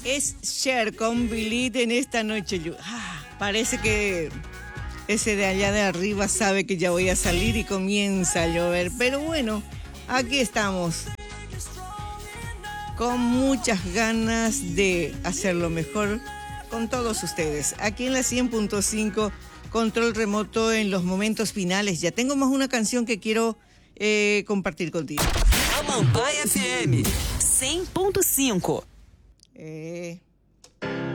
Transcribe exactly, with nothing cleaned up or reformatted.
Es Cher con Believe en esta noche. Yo, ah, parece que ese de allá de arriba sabe que ya voy a salir y comienza a llover. Pero bueno, aquí estamos. Con muchas ganas de hacerlo mejor con todos ustedes. Aquí en la cien punto cinco, control remoto en los momentos finales. Ya tengo más una canción que quiero eh, compartir contigo. Amambai F M cem ponto cinco. Eh...